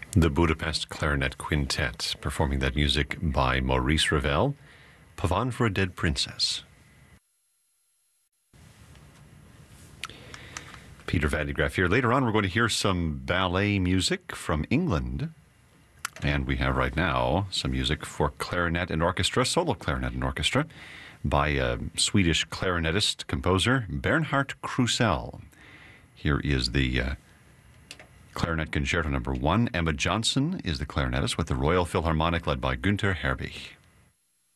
The Budapest Clarinet Quintet, performing that music by Maurice Ravel, Pavane for a Dead Princess. Peter Van de Graaff here. Later on, we're going to hear some ballet music from England. And we have right now some music for clarinet and orchestra, solo clarinet and orchestra, by a Swedish clarinetist, composer, Bernhard Krusell. Here is the Clarinet Concerto No. 1. Emma Johnson is the clarinetist with the Royal Philharmonic led by Günther Herbig.